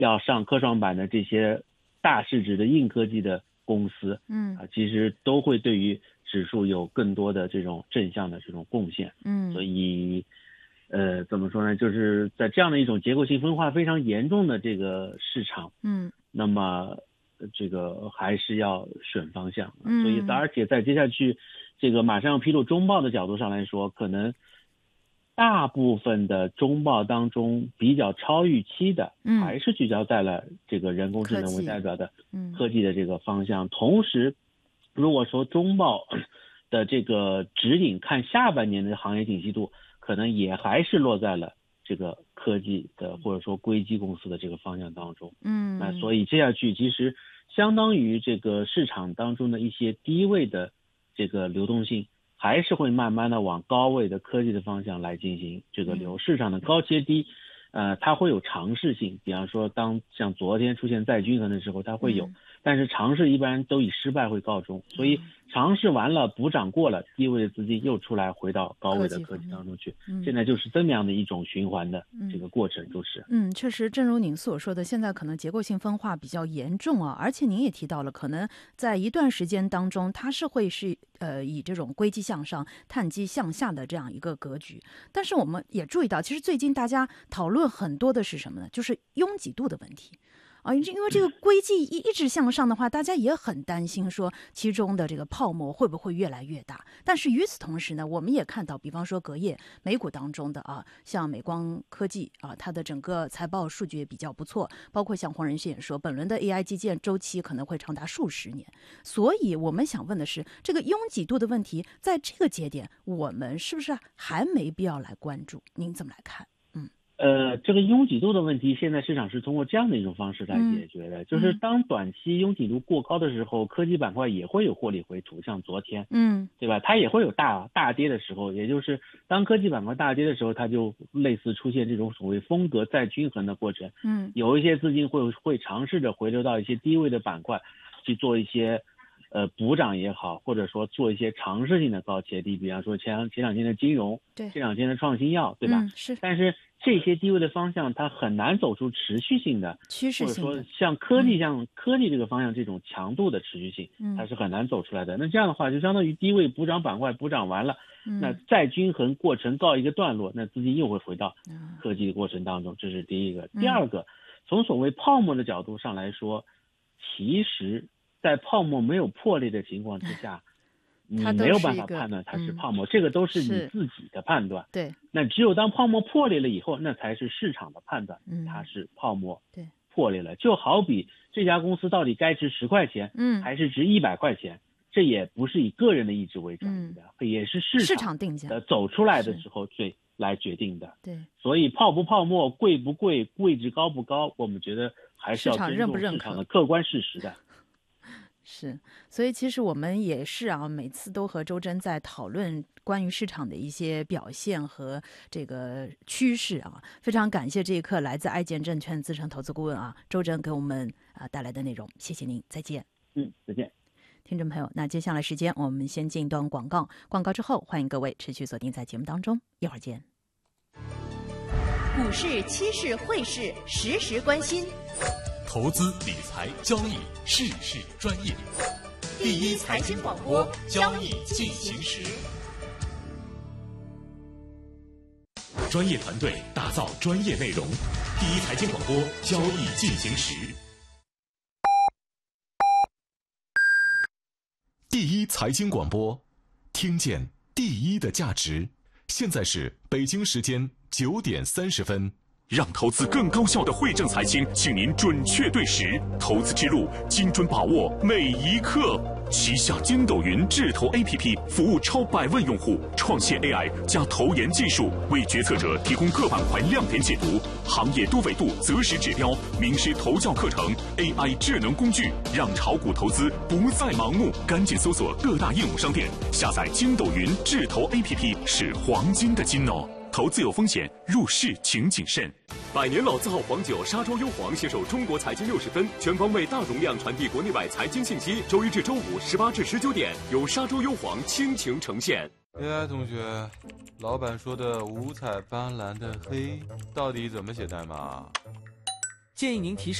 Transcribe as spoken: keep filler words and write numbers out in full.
要上科创板的这些大市值的硬科技的公司， 嗯啊，其实都会对于指数有更多的这种正向的这种贡献。 嗯， 所以，呃，怎么说呢？就是在这样的一种结构性分化非常严重的这个市场， 嗯， 那么这个还是要选方向。 嗯， 所以，而且在接下去这个马上要披露中报的角度上来说，可能大部分的中报当中比较超预期的， 嗯还是聚焦在了这个人工智能为代表的嗯科技的这个方向。同时，如果说中报的这个指引看下半年的行业景气度，可能也还是落在了这个科技的或者说硅基公司的这个方向当中。 嗯， 那所以接下去其实相当于这个市场当中的一些低位的这个流动性，还是会慢慢的往高位的科技的方向来进行这个流。市场的高接低，呃，它会有尝试性，比方说当像昨天出现再均衡的时候，它会有， 嗯、 但是尝试一般都以失败会告终，所以尝试完了补涨过了，低位的资金又出来回到高位的科技当中去， 嗯、 现在就是这么样的一种循环的这个过程，就是嗯，确实，正如您所说的，现在可能结构性分化比较严重啊，而且您也提到了，可能在一段时间当中，它是会是呃以这种硅基向上、碳基向下的这样一个格局。但是我们也注意到，其实最近大家讨论很多的是什么呢？就是拥挤度的问题。啊，因为这个硅基一一直向上的话，大家也很担心说其中的这个泡沫会不会越来越大。但是与此同时呢，我们也看到，比方说隔夜美股当中的啊，像美光科技啊，它的整个财报数据也比较不错，包括像黄仁勋也说，本轮的 A I 基建周期可能会长达数十年。所以我们想问的是，这个拥挤度的问题，在这个节点，我们是不是还没必要来关注？您怎么来看？ 呃，这个拥挤度的问题，现在市场是通过这样的一种方式来解决的，嗯、就是当短期拥挤度过高的时候，科技板块也会有获利回吐，像昨天， 嗯， 对吧？它也会有大大跌的时候，也就是当科技板块大跌的时候，它就类似出现这种所谓风格再均衡的过程。 嗯， 有一些资金会会尝试着回流到一些低位的板块去做一些呃补涨也好，或者说做一些尝试性的高切低，比方说前前两天的金融， 对， 这两天的创新药，对吧？ 嗯、是， 但是这些低位的方向，它很难走出持续性的趋势性的， 或者说像科技、像、嗯、科技这个方向这种强度的持续性，它是很难走出来的。嗯、那这样的话，就相当于低位补涨板块补涨完了，嗯、那再均衡过程告一个段落，那资金又会回到科技的过程当中，这是第一个。第二个，从所谓泡沫的角度上来说，其实在泡沫没有破裂的情况之下。你没有办法判断它是泡沫，嗯、这个都是你自己的判断。 对， 那只有当泡沫破裂了以后，那才是市场的判断，嗯、它是泡沫破裂了。就好比这家公司到底该值十块钱，嗯，还是值一百块钱，这也不是以个人的意志为转移的，嗯、也是市场定价的走出来的时候最来决定的。 对， 所以泡不泡沫、贵不贵、位置高不高，我们觉得还是要尊重市场的客观事实的。 是，所以其实我们也是啊，每次都和周真在讨论关于市场的一些表现和这个趋势啊。非常感谢这一刻来自爱建证券资深投资顾问啊周真给我们啊带来的内容，谢谢您，再见。 嗯，再见。 听众朋友，那接下来时间我们先进一段广告，广告之后欢迎各位持续锁定在节目当中，一会儿见。 股市、期市、汇市，时时关心。 投资理财交易事事专业，第一财经广播交易进行时，专业团队打造专业内容，第一财经广播交易进行时，第一财经广播，听见第一的价值。现在是北京时间九点三十分。让投资更高效的汇正财经，请您准确对时，投资之路精准把握每一刻。旗下筋斗云智投 A P P 服务超百万用户，创现 A I 加投研技术，为决策者提供各板块亮点解读、行业多维度择时指标、名师投教课程、A I 智能工具，让炒股投资不再盲目。赶紧搜索各大应用商店，下载筋斗云智投 A P P， 是黄金的金哦。投资有风险，入市请谨慎。百年老字号黄酒沙洲优黄携手中国财经六十分，全方位大容量传递国内外财经信息。周一至周五十八至十九点，由沙洲优黄倾情呈现。 A I 同学，老板说的五彩斑斓的黑，到底怎么写代码？ 建议您提